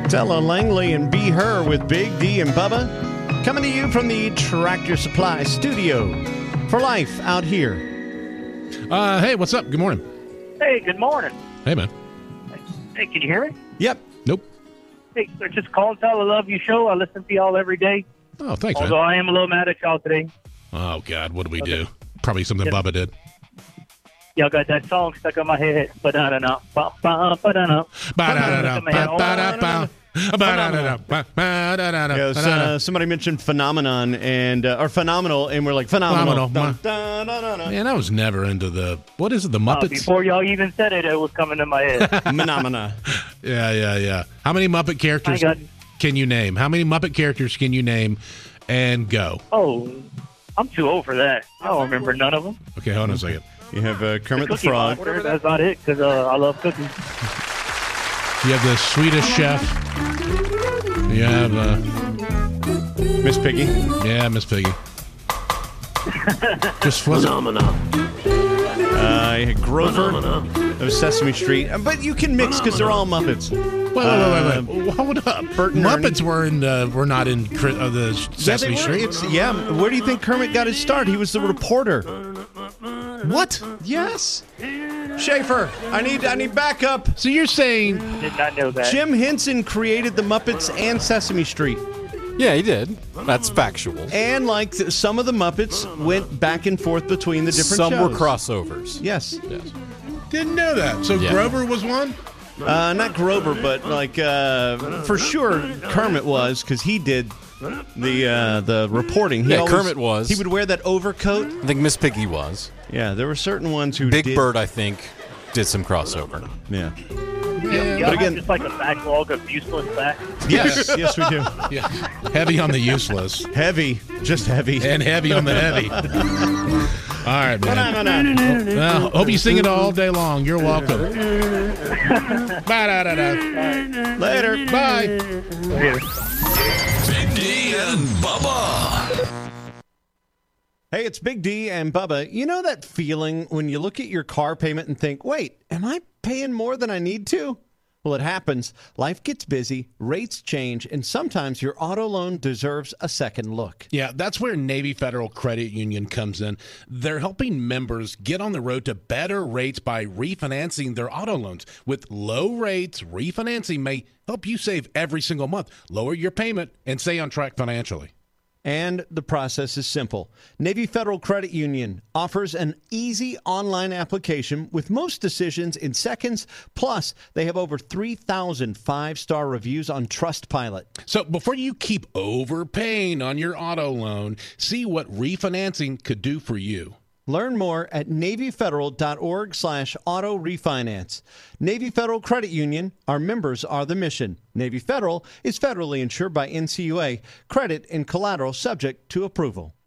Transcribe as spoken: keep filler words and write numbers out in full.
Ella Langley and Be Her with Big D and Bubba. Coming to you from the Tractor Supply studio for life out here. Uh, hey, what's up? Good morning. Hey, good morning. Hey, man. Hey, can you hear me? Yep. Nope. Hey, I just call and tell I love you show. I listen to y'all every day. Oh, thanks, Although man. I am a little mad at y'all today. Oh, God, what did we Okay. do? Probably something Yes. Bubba did. Y'all got that song stuck on my head. Ba-da-da-da, ba-ba, ba-da-da. Ba-da-da-da, ba-ba-da-ba. Yes, uh, somebody mentioned phenomenon and uh, or phenomenal, and we're like phenomenal. Phenomenal. Dun, dun, dun, dun, dun. Man, I was never into the, what is it, the Uh, Muppets? before y'all even said it, it was coming to my head. Phenomena. Yeah, yeah, yeah. How many Muppet characters I got- can you name? How many Muppet characters can you name and go? Oh, I'm too old for that. I don't remember none of them. Okay, hold on a second. You have uh, Kermit the Cookie Frog. Monster, that's about it, because uh, I love cookies. You have the Swedish Chef. You have, uh, Miss Piggy. yeah, Miss Piggy. Just phenomenal. Uh, you had Grover of Sesame Street. Uh, But you can mix because they're all Muppets. Wait, wait, wait, wait, wait. Hold up. Bert and Muppets Ernie. were in. Uh, were not in Cri- uh, the Sesame yeah, they were. Street. It's, yeah, where do you think Kermit got his start? He was the reporter. What? Yes. Schaefer, I need I need backup. So you're saying Did not know that. Jim Henson created the Muppets and Sesame Street. Yeah, he did. That's factual. And like th- some of the Muppets went back and forth between the different Some shows. were crossovers. Yes. didn't know that? So Yeah. Grover was one. Uh, not Grover, but like uh, for sure Kermit was because he did the uh, the reporting. He Yeah, always- Kermit was. He would wear that overcoat. I think Miss Piggy was. Yeah, there were certain ones who Big did. Bird, I think, did some crossover. Yeah. Y'all But again- have just like a backlog of useless facts. Yes. Yes, we do. Yeah, heavy on the useless Heavy, just heavy. and heavy on the heavy. All right, man. Ba-da-da-da. Well, hope you sing it all day long. You're welcome. Ba-da-da-da. Later. Bye. Big D and Bubba. Hey, it's Big D and Bubba. You know that feeling when you look at your car payment and think, wait, am I paying more than I need to? Well, it happens. Life gets busy, rates change, and sometimes your auto loan deserves a second look. Yeah, that's where Navy Federal Credit Union comes in. They're helping members get on the road to better rates by refinancing their auto loans. With low rates, refinancing may help you save every single month, lower your payment, and stay on track financially. And the process is simple. Navy Federal Credit Union offers an easy online application with most decisions in seconds. Plus, they have over three thousand five-star reviews on Trustpilot. So before you keep overpaying on your auto loan, see what refinancing could do for you. Learn more at NavyFederal.org slash auto refinance. Navy Federal Credit Union, our members are the mission. Navy Federal is federally insured by N C U A. Credit and collateral subject to approval.